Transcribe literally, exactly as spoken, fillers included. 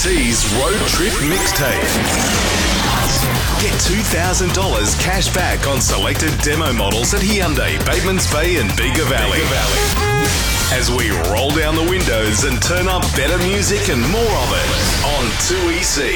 C's Road Trip Mixtape. Get two thousand dollars cash back on selected demo models at Hyundai, Batemans Bay and Bega Valley. As we roll down the windows and turn up better music and more of it on two E C.